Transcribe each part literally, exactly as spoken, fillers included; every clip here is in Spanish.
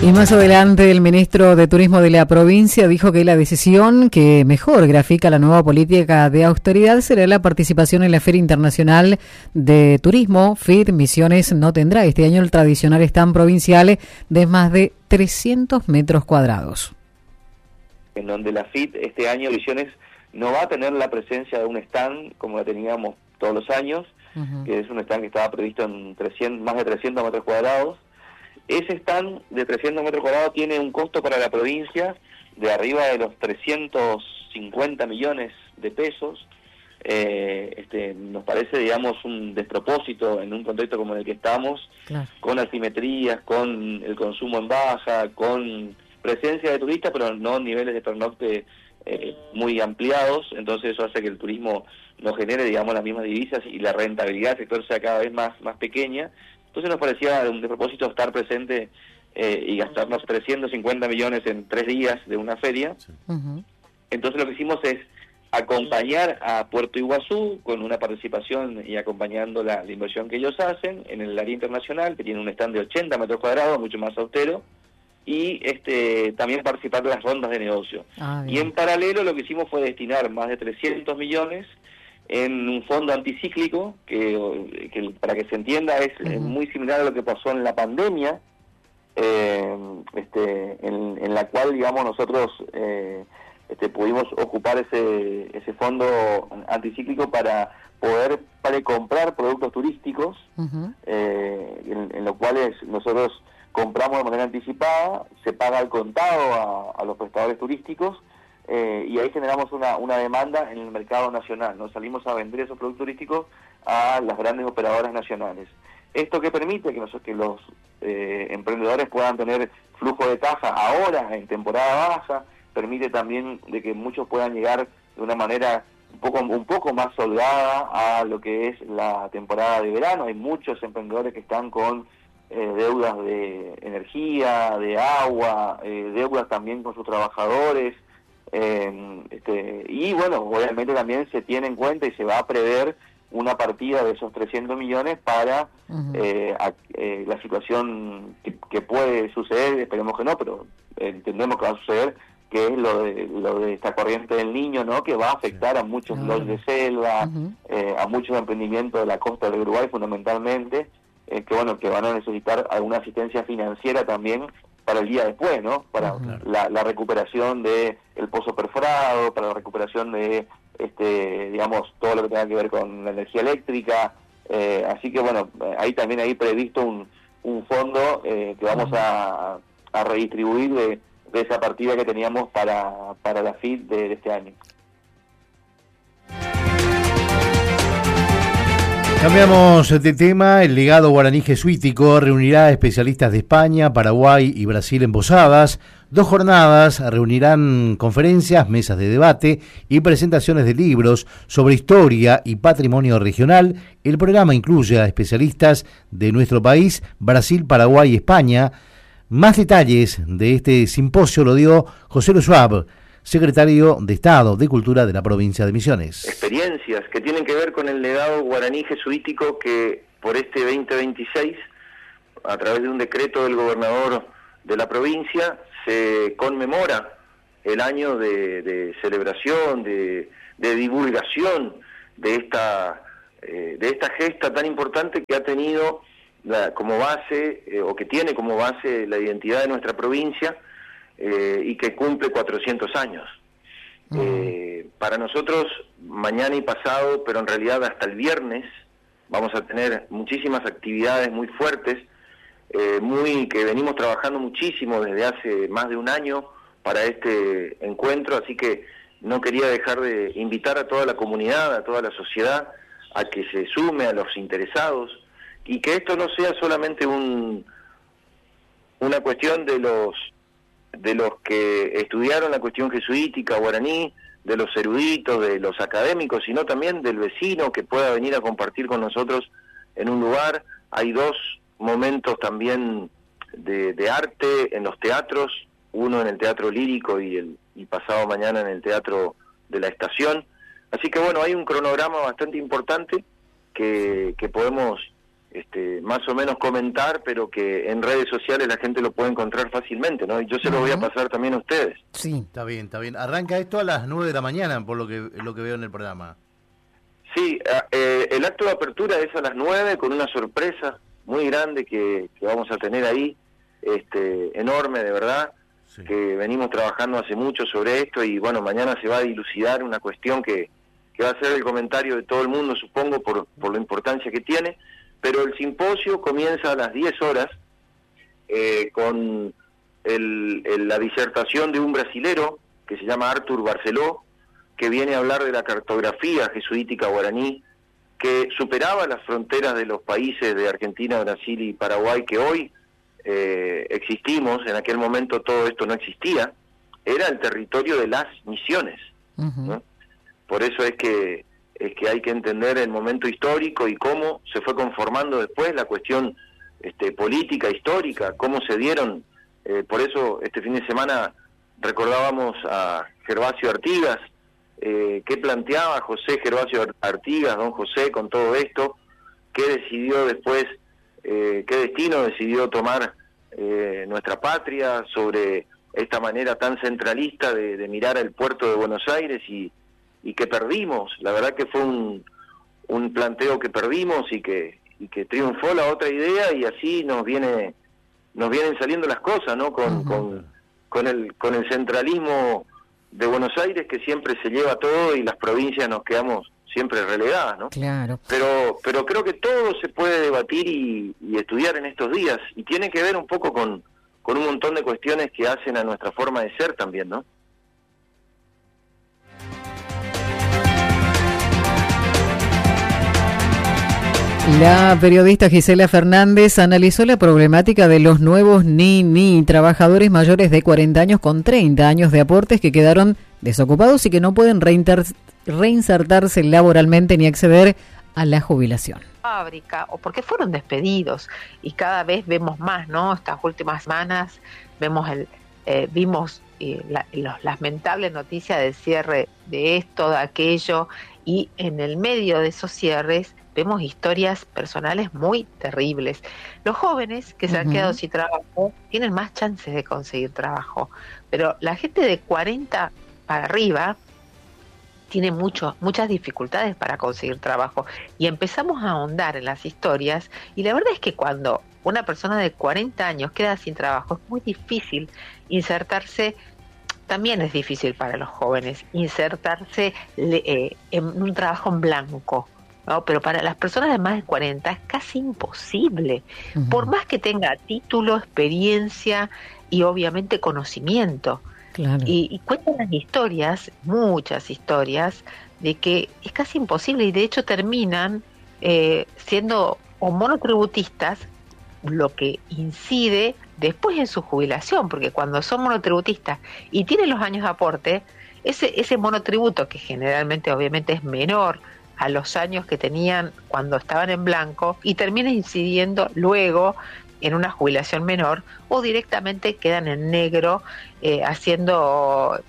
Y más adelante el ministro de Turismo de la provincia dijo que la decisión que mejor grafica la nueva política de austeridad será la participación en la Feria Internacional de Turismo. F I T Misiones no tendrá este año el tradicional stand provincial de más de trescientos metros cuadrados. En donde la F I T este año Misiones no va a tener la presencia de un stand como la teníamos todos los años, uh-huh. que es un stand que estaba previsto en trescientos, más de trescientos metros cuadrados. Ese stand de trescientos metros cuadrados tiene un costo para la provincia de arriba de los trescientos cincuenta millones de pesos. Eh, este, nos parece, digamos, un despropósito en un contexto como en el que estamos, claro. con asimetrías, con el consumo en baja, con presencia de turistas, pero no niveles de pernocte eh, muy ampliados. Entonces eso hace que el turismo no genere, digamos, las mismas divisas y la rentabilidad del sector sea cada vez más, más pequeña. Entonces nos parecía un despropósito estar presente eh, y gastarnos trescientos cincuenta millones en tres días de una feria. Sí. Uh-huh. Entonces lo que hicimos es acompañar a Puerto Iguazú con una participación y acompañando la, la inversión que ellos hacen en el área internacional, que tiene un stand de ochenta metros cuadrados, mucho más austero, y este también participar de las rondas de negocio. Ah, y en paralelo lo que hicimos fue destinar más de trescientos millones en un fondo anticíclico, que, que para que se entienda es uh-huh. muy similar a lo que pasó en la pandemia, eh, este, en, en la cual, digamos, nosotros eh, este, pudimos ocupar ese, ese fondo anticíclico para poder para comprar productos turísticos, uh-huh. eh, en, en los cuales nosotros compramos de manera anticipada, se paga al contado a, a los prestadores turísticos, Eh, y ahí generamos una, una demanda en el mercado nacional, nos salimos a vender esos productos turísticos a las grandes operadoras nacionales. Esto que permite que, nosotros, que los eh, emprendedores puedan tener flujo de caja ahora en temporada baja, permite también de que muchos puedan llegar de una manera un poco, un poco más holgada a lo que es la temporada de verano. Hay muchos emprendedores que están con eh, deudas de energía, de agua, eh, deudas también con sus trabajadores. Eh, este, y bueno, obviamente también se tiene en cuenta y se va a prever una partida de esos trescientos millones para uh-huh. eh, a, eh, la situación que, que puede suceder, esperemos que no, pero entendemos que va a suceder, que es lo de, lo de esta corriente del Niño, ¿no? Que va a afectar sí. a muchos uh-huh. lotes de selva, uh-huh. eh, a muchos emprendimientos de la costa del Uruguay fundamentalmente, eh, que bueno, que van a necesitar alguna asistencia financiera también para el día después, ¿no? Para uh-huh. la, la recuperación de el pozo perforado, para la recuperación de, este, digamos, todo lo que tenga que ver con la energía eléctrica. Eh, así que, bueno, ahí también hay previsto un, un fondo eh, que vamos uh-huh. a, a redistribuir de, de esa partida que teníamos para, para la F I T de, de este año. Cambiamos de tema. El legado guaraní jesuítico reunirá a especialistas de España, Paraguay y Brasil en Posadas. Dos jornadas reunirán conferencias, mesas de debate y presentaciones de libros sobre historia y patrimonio regional. El programa incluye a especialistas de nuestro país, Brasil, Paraguay y España. Más detalles de este simposio lo dio José Luis Schwab, secretario de Estado de Cultura de la provincia de Misiones. Experiencias que tienen que ver con el legado guaraní jesuítico que por este veinte veintiséis, a través de un decreto del gobernador de la provincia, se conmemora el año de, de celebración, de, de divulgación de esta, eh, de esta gesta tan importante que ha tenido la, como base, eh, o que tiene como base la identidad de nuestra provincia, Eh, y que cumple cuatrocientos años. Uh-huh. Eh, para nosotros, mañana y pasado, pero en realidad hasta el viernes, vamos a tener muchísimas actividades muy fuertes, eh, muy que venimos trabajando muchísimo desde hace más de un año para este encuentro, así que no quería dejar de invitar a toda la comunidad, a toda la sociedad, a que se sume, a los interesados, y que esto no sea solamente un una cuestión de los de los que estudiaron la cuestión jesuítica guaraní, de los eruditos, de los académicos, sino también del vecino que pueda venir a compartir con nosotros en un lugar. Hay dos momentos también de, de arte en los teatros, uno en el Teatro Lírico y el y pasado mañana en el Teatro de la Estación. Así que bueno, hay un cronograma bastante importante que, que podemos este, más o menos comentar, pero que en redes sociales la gente lo puede encontrar fácilmente, ¿no? Y yo se lo voy a pasar también a ustedes. Sí, está bien, está bien. Arranca esto a las nueve de la mañana, por lo que lo que veo en el programa. Sí, eh, el acto de apertura es a las nueve con una sorpresa muy grande que, que vamos a tener ahí, este, enorme de verdad, sí. Que venimos trabajando hace mucho sobre esto y bueno, mañana se va a dilucidar una cuestión que, que va a ser el comentario de todo el mundo, supongo, por, por la importancia que tiene, pero el simposio comienza a las diez horas eh, con el, el, la disertación de un brasilero que se llama Arthur Barceló, que viene a hablar de la cartografía jesuítica guaraní, que superaba las fronteras de los países de Argentina, Brasil y Paraguay, que hoy eh, existimos. En aquel momento todo esto no existía, era el territorio de las misiones, uh-huh. ¿no? Por eso es que, es que hay que entender el momento histórico y cómo se fue conformando después la cuestión este, política, histórica, cómo se dieron, eh, por eso este fin de semana recordábamos a Gervasio Artigas, Eh, qué planteaba José Gervasio Artigas, don José, con todo esto, qué decidió después, eh, qué destino decidió tomar eh, nuestra patria sobre esta manera tan centralista de, de mirar el puerto de Buenos Aires y, y que perdimos. La verdad que fue un, un planteo que perdimos y que, y que triunfó la otra idea y así nos viene nos vienen saliendo las cosas, ¿no? Con, uh-huh. con, con, el, con el centralismo de Buenos Aires que siempre se lleva todo y las provincias nos quedamos siempre relegadas, ¿no? Claro. Pero pero creo que todo se puede debatir y, y estudiar en estos días y tiene que ver un poco con, con un montón de cuestiones que hacen a nuestra forma de ser también, ¿no? La periodista Gisela Fernández analizó la problemática de los nuevos N I N I, trabajadores mayores de cuarenta años con treinta años de aportes que quedaron desocupados y que no pueden reinter- reinsertarse laboralmente ni acceder a la jubilación. Fábrica o porque fueron despedidos y cada vez vemos más, ¿no? Estas últimas semanas vemos el eh, vimos eh, la, los, las lamentables noticias del cierre de esto, de aquello y en el medio de esos cierres vemos historias personales muy terribles. Los jóvenes que se uh-huh. han quedado sin trabajo tienen más chances de conseguir trabajo, pero la gente de cuarenta para arriba tiene mucho, muchas dificultades para conseguir trabajo y empezamos a ahondar en las historias y la verdad es que cuando una persona de cuarenta años queda sin trabajo es muy difícil insertarse. También es difícil para los jóvenes insertarse eh, en un trabajo en blanco, ¿no? Pero para las personas de más de cuarenta es casi imposible, uh-huh. por más que tenga título, experiencia y obviamente conocimiento. Claro. Y, y cuentan las historias, muchas historias, de que es casi imposible y de hecho terminan eh, siendo o monotributistas, lo que incide después en su jubilación, porque cuando son monotributistas y tienen los años de aporte, ese, ese monotributo, que generalmente obviamente es menor a los años que tenían cuando estaban en blanco, y termina incidiendo luego en una jubilación menor, o directamente quedan en negro eh, haciendo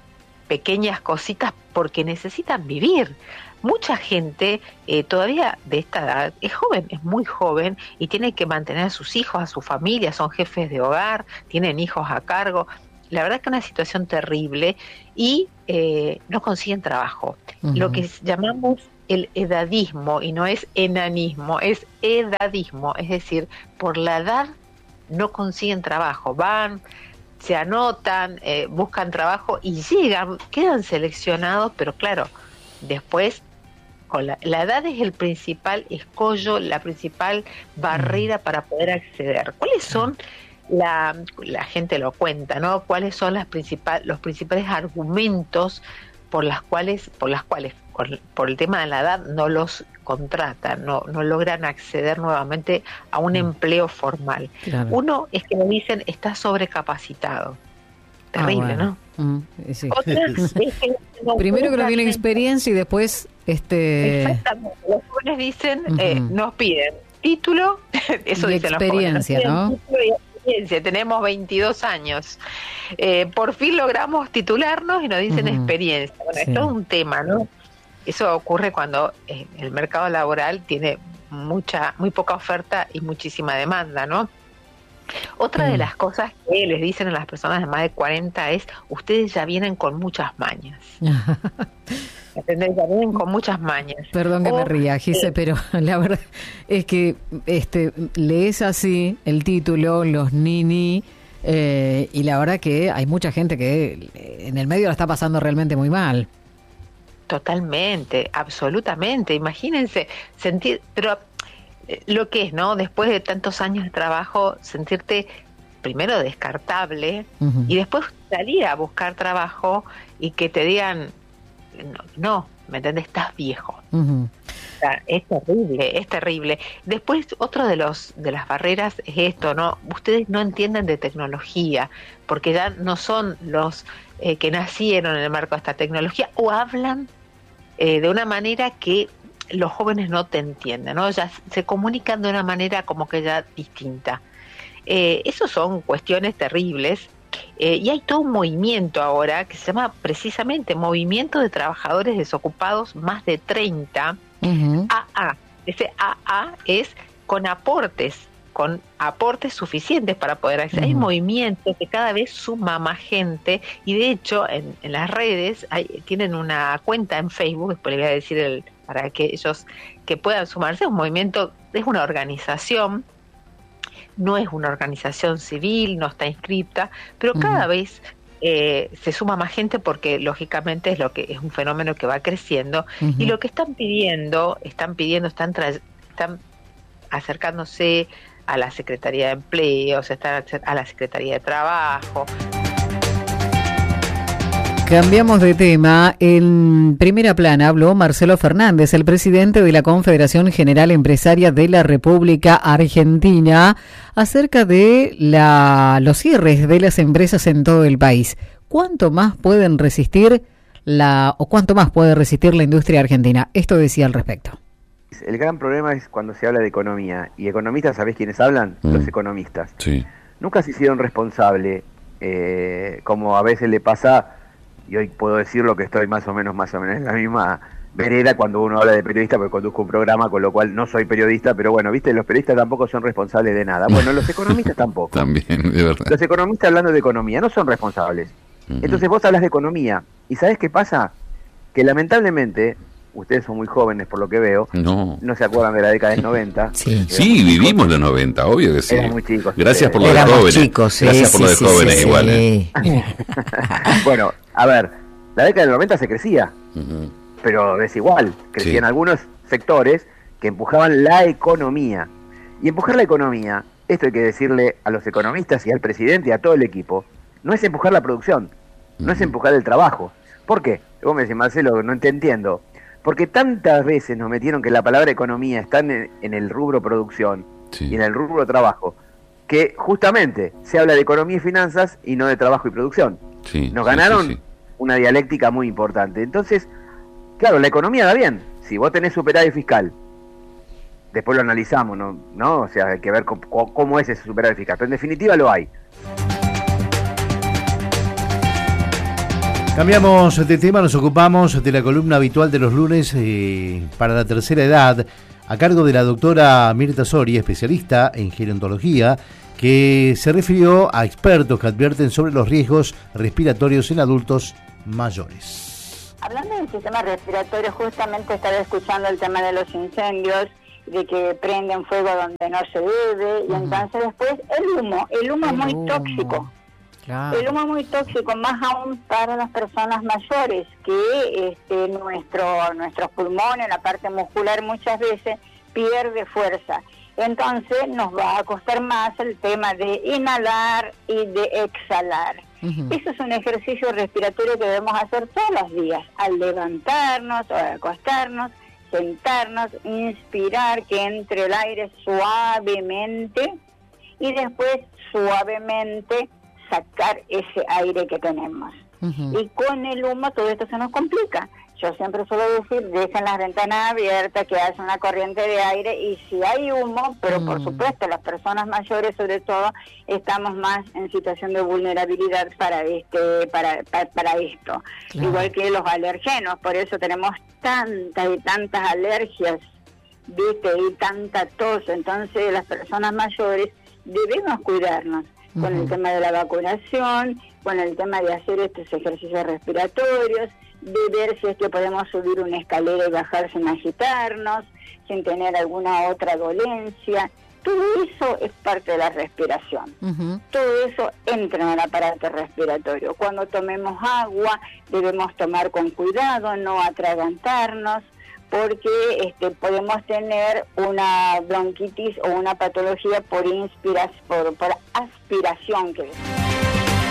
pequeñas cositas porque necesitan vivir. Mucha gente eh, todavía de esta edad es joven, es muy joven y tiene que mantener a sus hijos, a su familia, son jefes de hogar, tienen hijos a cargo. La verdad es que es una situación terrible y eh, no consiguen trabajo. Uh-huh. Lo que llamamos el edadismo, y no es enanismo, es edadismo, es decir, por la edad no consiguen trabajo, van, se anotan, eh, buscan trabajo y llegan, quedan seleccionados, pero claro, después con la, la edad es el principal escollo, la principal barrera para poder acceder. ¿Cuáles son? La, la gente lo cuenta, ¿no? ¿Cuáles son las principal, los principales argumentos por las cuales, por las cuales, por, por el tema de la edad no los contratan, no, no logran acceder nuevamente a un empleo formal? Claro. Uno es que me dicen está sobrecapacitado. Terrible, ah, bueno. ¿no? Mm, sí. Otra es que no primero que no tienen experiencia y después este exactamente, los jóvenes dicen uh-huh. eh, nos piden título, eso y dicen experiencia, los jóvenes, ¿no? Título y experiencia, tenemos veintidós años, eh, por fin logramos titularnos y nos dicen uh-huh. experiencia. Bueno, sí. Esto es un tema, ¿no? Eso ocurre cuando eh, el mercado laboral tiene mucha, muy poca oferta y muchísima demanda, ¿no? Otra Mm. de las cosas que les dicen a las personas de más de cuarenta es, ustedes ya vienen con muchas mañas. ¿Entendés? Ya vienen con muchas mañas. Perdón que O, me ría, Gise, eh, pero la verdad es que este lees así el título, los nini, eh, y la verdad que hay mucha gente que en el medio la está pasando realmente muy mal. Totalmente, absolutamente. Imagínense, sentir, pero eh, lo que es, ¿no? Después de tantos años de trabajo, sentirte primero descartable Uh-huh. y después salir a buscar trabajo y que te digan, no, no, ¿me entendés? Estás viejo. Uh-huh. O sea, es terrible, es terrible. Después, otro de los de las barreras es esto, ¿no? Ustedes no entienden de tecnología, porque ya no son los eh, que nacieron en el marco de esta tecnología, o hablan eh, de una manera que los jóvenes no te entienden, ¿no? Ya se comunican de una manera como que ya distinta. Eh, esos son cuestiones terribles. Eh, y hay todo un movimiento ahora que se llama precisamente Movimiento de Trabajadores Desocupados Más de treinta, Uh-huh. A A. Ese A A es con aportes, con aportes suficientes para poder acceder. Uh-huh. Hay movimientos que cada vez suma más gente y de hecho en, en las redes hay, tienen una cuenta en Facebook, después les voy a decir el, para que ellos que puedan sumarse. Es un movimiento, es una organización, no es una organización civil, no está inscripta, pero Uh-huh. cada vez eh, se suma más gente porque lógicamente es lo que es un fenómeno que va creciendo. Uh-huh. Y lo que están pidiendo, están pidiendo, están tra- están acercándose a la Secretaría de Empleo, se están acer- a la Secretaría de Trabajo. Cambiamos de tema. En primera plana habló Marcelo Fernández, el presidente de la Confederación General Empresaria de la República Argentina, acerca de la, los cierres de las empresas en todo el país. ¿Cuánto más pueden resistir la o cuánto más puede resistir la industria argentina? Esto decía al respecto. El gran problema es cuando se habla de economía. Y economistas, ¿sabés quiénes hablan? Mm. Los economistas. Sí. Nunca se hicieron responsable, eh, como a veces le pasa, y hoy puedo decirlo que estoy más o menos más o menos en la misma vereda cuando uno habla de periodista, porque conduzco un programa, con lo cual no soy periodista, pero bueno, viste, los periodistas tampoco son responsables de nada. Bueno, los economistas tampoco. También, de verdad. Los economistas hablando de economía no son responsables. Ujú. Entonces vos hablas de economía, y ¿sabés qué pasa? Que lamentablemente, ustedes son muy jóvenes por lo que veo, No. no se acuerdan de la década del noventa. Sí. Sí, vivimos los noventa, obvio que sí. Eran muy chicos. Gracias por lo de Éramos jóvenes. chicos, sí, Gracias por sí, lo de sí, jóvenes sí, igual. sí. ¿eh? Bueno, a ver, la década del noventa se crecía, Ujú. pero desigual. Crecían Sí. algunos sectores que empujaban la economía. Y empujar la economía, esto hay que decirle a los economistas y al presidente y a todo el equipo, no es empujar la producción, no es Ujú. empujar el trabajo. ¿Por qué? Vos me decís, Marcelo, no te entiendo. Porque tantas veces nos metieron que la palabra economía está en, en el rubro producción Sí. y en el rubro trabajo, que justamente se habla de economía y finanzas y no de trabajo y producción. Sí, Nos sí, ganaron sí, sí. una dialéctica muy importante. Entonces, claro, la economía da bien. Si vos tenés superávit fiscal, después lo analizamos, ¿no? ¿No? O sea, hay que ver cómo, cómo es ese superávit fiscal. Pero en definitiva lo hay. Cambiamos de tema, nos ocupamos de la columna habitual de los lunes eh, para la tercera edad, a cargo de la doctora Mirta Soria, especialista en gerontología, que se refirió a expertos que advierten sobre los riesgos respiratorios en adultos mayores. Hablando del sistema respiratorio, justamente estaba escuchando el tema de los incendios, de que prenden fuego donde no se debe, y Ujú. entonces después el humo, el humo es El muy humo. tóxico. Claro. El humo es muy tóxico, más aún para las personas mayores, que este, nuestro, nuestros pulmones, la parte muscular muchas veces pierde fuerza. Entonces nos va a costar más el tema de inhalar y de exhalar. Ujú. Eso es un ejercicio respiratorio que debemos hacer todos los días, al levantarnos o al acostarnos, sentarnos, inspirar, que entre el aire suavemente y después suavemente sacar ese aire que tenemos. Ujú. Y con el humo todo esto se nos complica. Yo siempre suelo decir, dejen las ventanas abiertas, que haya una corriente de aire, y si hay humo, pero por Mm. supuesto las personas mayores sobre todo estamos más en situación de vulnerabilidad para este para para, para esto, Claro. igual que los alergenos, por eso tenemos tantas y tantas alergias viste, y tanta tos. Entonces las personas mayores debemos cuidarnos uh-huh. con el tema de la vacunación, con el tema de hacer estos ejercicios respiratorios, de ver si es que podemos subir una escalera y bajar sin agitarnos, sin tener alguna otra dolencia. Todo eso es parte de la respiración. Uh-huh. Todo eso entra en el aparato respiratorio. Cuando tomemos agua, debemos tomar con cuidado, no atragantarnos, porque este, podemos tener una bronquitis o una patología por inspiras, por, por aspiración, que